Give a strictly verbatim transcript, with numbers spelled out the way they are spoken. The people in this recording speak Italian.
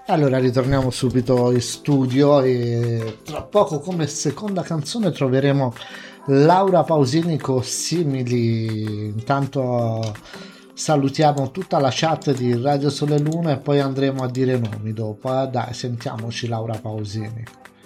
Allora ritorniamo subito in studio e tra poco come seconda canzone troveremo Laura Pausini con Simili. Intanto salutiamo tutta la chat di Radio Sole Luna e poi andremo a dire nomi dopo. eh. Dai, sentiamoci Laura Pausini.